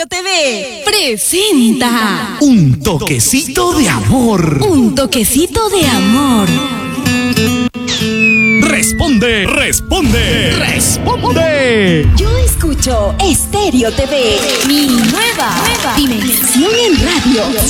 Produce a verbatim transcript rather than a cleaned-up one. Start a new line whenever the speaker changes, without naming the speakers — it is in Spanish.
Estéreo T V presenta
Un toquecito de amor.
Un toquecito de amor.
Responde, responde, responde.
Yo escucho Estéreo T V, mi nueva, nueva dimensión en radio.